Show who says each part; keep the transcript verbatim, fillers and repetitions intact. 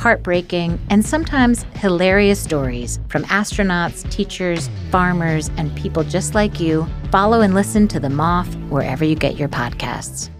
Speaker 1: heartbreaking, and sometimes hilarious stories from astronauts, teachers, farmers, and people just like you, follow and listen to The Moth wherever you get your podcasts.